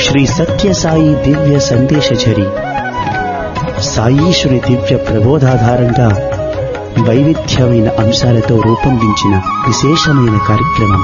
శ్రీ సత్యసాయి దివ్య సందేశచరి సాయీశ్వరి దివ్య ప్రబోధాధారంగా వైవిధ్యమైన అంశాలతో రూపొందించిన విశేషమైన కార్యక్రమం.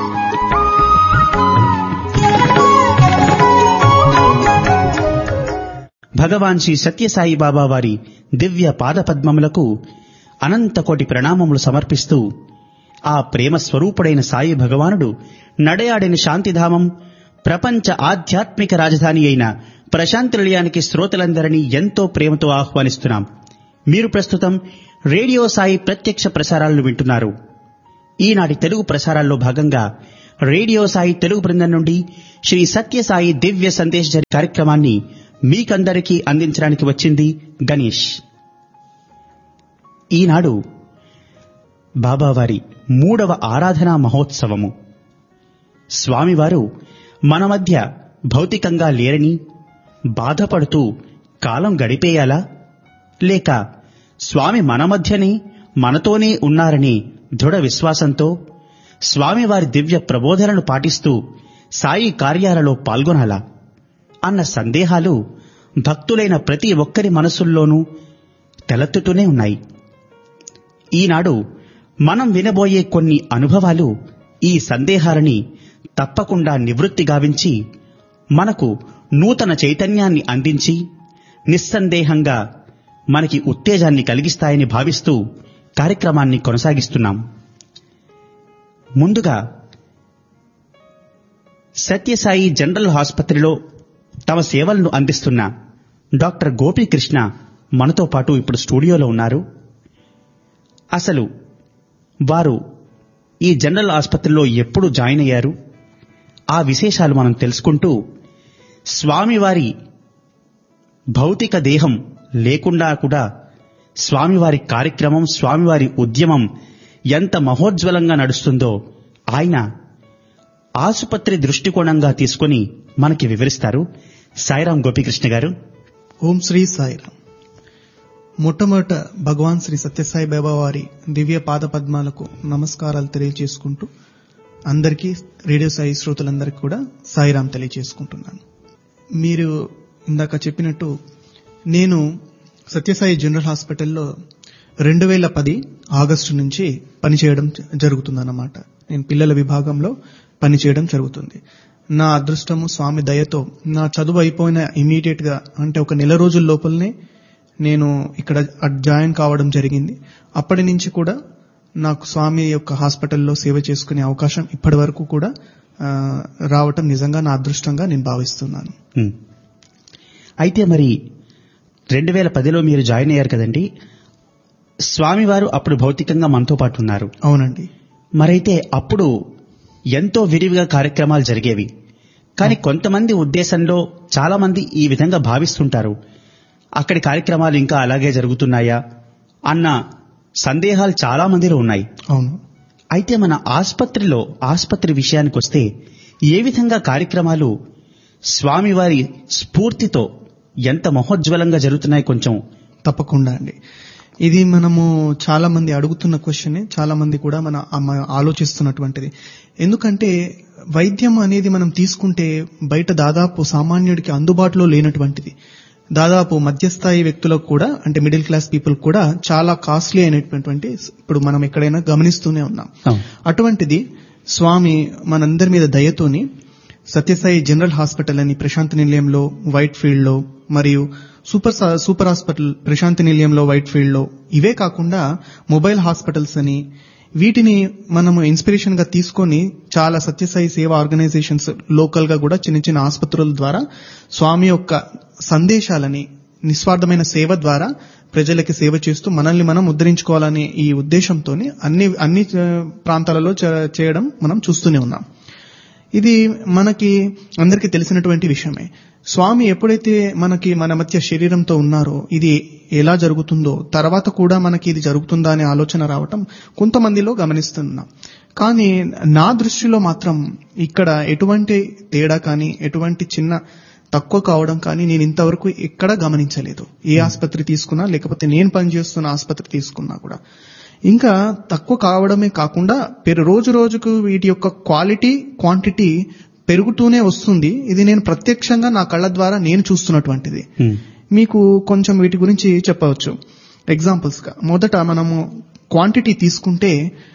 భగవాన్ శ్రీ సత్యసాయి బాబా వారి దివ్య పాదపద్మములకు అనంతకోటి ప్రణామములు సమర్పిస్తూ, ఆ ప్రేమ స్వరూపుడైన సాయి భగవానుడు నడయాడిన శాంతిధామం, ప్రపంచ ఆధ్యాత్మిక రాజధాని అయిన ప్రశాంతి నిలయానికి శ్రోతలందరినీ ఎంతో ప్రేమతో ఆహ్వానిస్తున్నాం. మీరు ప్రస్తుతం రేడియో సాయి ప్రత్యక్ష ప్రసారాలను వింటున్నారు. ఈనాటి తెలుగు ప్రసారాల్లో భాగంగా రేడియో సాయి తెలుగు బృందం నుండి శ్రీ సత్యసాయి దివ్య సందేశ కార్యక్రమాన్ని మీకందరికీ అందించడానికి వచ్చింది గణేష్. ఈనాడు బాబావారి 3వ ఆరాధనా మహోత్సవము. స్వామివారు మన మధ్య భౌతికంగా లేరని బాధపడుతూ కాలం గడిపేయాలా, లేక స్వామి మన మధ్యనే మనతోనే ఉన్నారని దృఢ విశ్వాసంతో స్వామివారి దివ్య ప్రబోధనలు పాటిస్తూ సాయి కార్యాలలో పాల్గొనాలా అన్న సందేహాలు భక్తులైన ప్రతి ఒక్కరి మనసుల్లోనూ తలెత్తుతూనే ఉన్నాయి. ఈనాడు మనం వినబోయే కొన్ని అనుభవాలు ఈ సందేహాలని తప్పకుండా నివృత్తి గావించి మనకు నూతన చైతన్యాన్ని అందించి నిస్సందేహంగా మనకి ఉత్తేజాన్ని కలిగిస్తాయని భావిస్తూ కార్యక్రమాన్ని కొనసాగిస్తున్నాం. ముందుగా సత్యసాయి జనరల్ ఆసుపత్రిలో తమ సేవలను అందిస్తున్న డాక్టర్ గోపీకృష్ణ మనతో పాటు ఇప్పుడు స్టూడియోలో ఉన్నారు. అసలు వారు ఈ జనరల్ ఆసుపత్రిలో ఎప్పుడు జాయిన్ అయ్యారు, ఆ విశేషాలు మనం తెలుసుకుంటూ, స్వామివారి భౌతిక దేహం లేకుండా కూడా స్వామివారి కార్యక్రమం, స్వామివారి ఉద్యమం ఎంత మహోజ్వలంగా నడుస్తుందో ఆయన ఆసుపత్రి దృష్టికోణంగా తీసుకుని మనకి వివరిస్తారు. సాయిరాం గోపీకృష్ణ గారు. ఓం శ్రీ సాయిరాం. మొట్టమొదట భగవాన్ శ్రీ సత్యసాయి బాబా వారి దివ్య పాద పద్మాలకు నమస్కారాలు తెలియజేసుకుంటూ అందరికీ, రేడియో సాయి శ్రోతలందరికీ కూడా సాయిరాం తెలియజేసుకుంటున్నాను. మీరు ఇందాక చెప్పినట్టు నేను సత్యసాయి జనరల్ హాస్పిటల్లో 2010 ఆగస్టు నుంచి పనిచేయడం జరుగుతుందన్నమాట. నేను పిల్లల విభాగంలో పనిచేయడం జరుగుతుంది. నా అదృష్టము, స్వామి దయతో నా చదువు అయిపోయిన ఇమీడియట్ గా, అంటే ఒక నెల రోజుల లోపలనే నేను ఇక్కడ జాయిన్ కావడం జరిగింది. అప్పటి నుంచి కూడా నాకు స్వామి యొక్క హాస్పిటల్లో సేవ చేసుకునే అవకాశం ఇప్పటి వరకు కూడా రావటం నిజంగా నా అదృష్టంగా నేను భావిస్తున్నాను. అయితే మరి 2010లో మీరు జాయిన్ అయ్యారు కదండి, స్వామివారు అప్పుడు భౌతికంగా మనతో పాటు ఉన్నారు. అవునండి. మరైతే అప్పుడు ఎంతో విరివిగా కార్యక్రమాలు జరిగేవి. కానీ కొంతమంది ఉద్దేశంలో చాలా మంది ఈ విధంగా భావిస్తుంటారు, అక్కడి కార్యక్రమాలు ఇంకా అలాగే జరుగుతున్నాయా అన్న సందేహాలు చాలా మందిలో ఉన్నాయి. అవును. అయితే మన ఆసుపత్రి విషయానికి వస్తే ఏ విధంగా కార్యక్రమాలు స్వామివారి స్ఫూర్తితో ఎంత మహోజ్వలంగా జరుగుతున్నాయి కొంచెం? తప్పకుండా అండి. ఇది మనము చాలా మంది అడుగుతున్న క్వశ్చన్, చాలా మంది కూడా మన ఆలోచిస్తున్నటువంటిది. ఎందుకంటే వైద్యం అనేది మనం తీసుకుంటే బయట దాదాపు సామాన్యుడికి అందుబాటులో లేనటువంటిది. దాదాపు మధ్యస్థాయి వ్యక్తులకు కూడా, అంటే మిడిల్ క్లాస్ పీపుల్ కూడా చాలా కాస్ట్లీ అయినటువంటి ఇప్పుడు మనం ఎక్కడైనా గమనిస్తూనే ఉన్నాం. అటువంటిది స్వామి మనందరి మీద దయతోని సత్యసాయి జనరల్ హాస్పిటల్ అని ప్రశాంతి నిలయంలో, వైట్ ఫీల్డ్ లో, మరియు సూపర్ హాస్పిటల్ ప్రశాంతి నిలయంలో, వైట్ ఫీల్డ్ లో, ఇవే కాకుండా మొబైల్ హాస్పిటల్స్ అని, వీటిని మనము ఇన్స్పిరేషన్ గా తీసుకొని చాలా సత్యసాయి సేవా ఆర్గనైజేషన్స్ లోకల్ గా కూడా చిన్న చిన్న ఆసుపత్రుల ద్వారా స్వామి యొక్క సందేశాలని నిస్వార్థమైన సేవ ద్వారా ప్రజలకి సేవ చేస్తూ మనల్ని మనం ఉద్ధరించుకోవాలనే ఈ ఉద్దేశంతో అన్ని ప్రాంతాలలో చేయడం మనం చూస్తూనే ఉన్నాం. ఇది మనకి అందరికీ తెలిసినటువంటి విషయమే. స్వామి ఎప్పుడైతే మన మధ్య శరీరంతో ఉన్నారో ఇది ఎలా జరుగుతుందో తర్వాత కూడా మనకి ఇది జరుగుతుందా అనే ఆలోచన రావటం కొంతమందిలో గమనిస్తున్నాం. కానీ నా దృష్టిలో మాత్రం ఇక్కడ ఎటువంటి తేడా కానీ, ఎటువంటి చిన్న తక్కువ కావడం కానీ నేను ఇంతవరకు ఎక్కడ గమనించలేదు. ఏ ఆసుపత్రి తీసుకున్నా, లేకపోతే నేను పనిచేస్తున్న ఆసుపత్రి తీసుకున్నా కూడా. ఇంకా తక్కువ కావడమే కాకుండా రోజు రోజుకు వీటి యొక్క క్వాలిటీ, క్వాంటిటీ పెరుగుతూనే వస్తుంది. ఇది నేను ప్రత్యక్షంగా నా కళ్ళ ద్వారా నేను చూస్తున్నటువంటిది. మీకు కొంచెం వీటి గురించి చెప్పవచ్చు ఎగ్జాంపుల్స్ గా. మొదట మనము క్వాంటిటీ తీసుకుంటే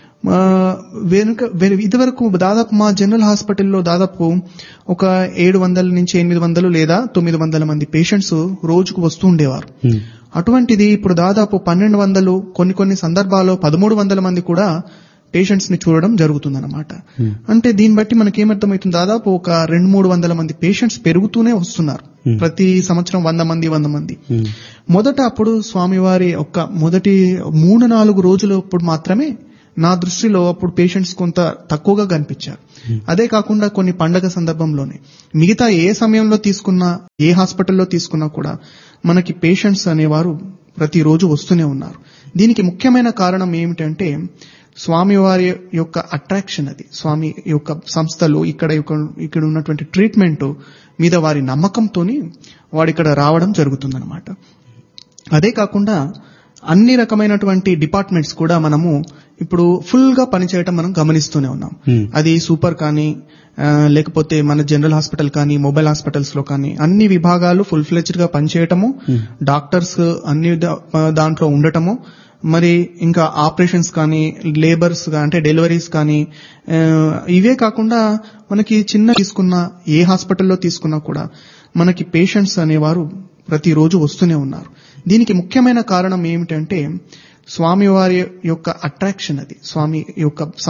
ఇదివరకు దాదాపు మా జనరల్ హాస్పిటల్లో దాదాపు ఒక 700 నుంచి 800 లేదా 900 మంది పేషెంట్స్ రోజుకు వస్తూ ఉండేవారు. అటువంటిది ఇప్పుడు దాదాపు 1200, కొన్ని సందర్భాల్లో 1300 మంది కూడా పేషెంట్స్ ని చూడడం జరుగుతుందన్నమాట. అంటే దీన్ని బట్టి మనకేమర్థమవుతుంది, దాదాపు ఒక 200-300 మంది పేషెంట్స్ పెరుగుతూనే వస్తున్నారు. ప్రతి సంవత్సరం 100 మంది. మొదట అప్పుడు స్వామివారి మొదటి 3-4 రోజులు అప్పుడు మాత్రమే నా దృష్టిలో అప్పుడు పేషెంట్స్ కొంత తక్కువగా కనిపించారు. అదే కాకుండా కొన్ని పండగ సందర్భంలోనే, మిగతా ఏ సమయంలో తీసుకున్నా, ఏ హాస్పిటల్లో తీసుకున్నా కూడా మనకి పేషెంట్స్ అనేవారు ప్రతిరోజు వస్తూనే ఉన్నారు. దీనికి ముఖ్యమైన కారణం ఏమిటంటే స్వామివారి యొక్క అట్రాక్షన్. అది స్వామి యొక్క సంస్థలు ఇక్కడ ఉన్నటువంటి ట్రీట్మెంట్ మీద వారి నమ్మకంతోని వాడు ఇక్కడ రావడం జరుగుతుందన్నమాట. అదే కాకుండా అన్ని రకమైనటువంటి డిపార్ట్మెంట్స్ కూడా మనము ఇప్పుడు ఫుల్ గా పనిచేయటం మనం గమనిస్తూనే ఉన్నాం. అది సూపర్ కానీ, లేకపోతే మన జనరల్ హాస్పిటల్ కానీ, మొబైల్ హాస్పిటల్స్ లో కానీ అన్ని విభాగాలు ఫుల్ ఫ్లెడ్జ్డ్ గా పనిచేయటము, డాక్టర్స్ అన్ని దాంట్లో ఉండటము, మరి ఇంకా ఆపరేషన్స్ కానీ, లేబర్స్ అంటే డెలివరీస్ కానీ, ఇవే కాకుండా మనకి చిన్న తీసుకున్న ఏ హాస్పిటల్లో తీసుకున్నా కూడా మనకి పేషెంట్స్ అనేవారు ప్రతిరోజు వస్తూనే ఉన్నారు. దీనికి ముఖ్యమైన కారణం ఏమిటంటే స్వామివారి యొక్క అట్రాక్షన్. అది స్వామి యొక్క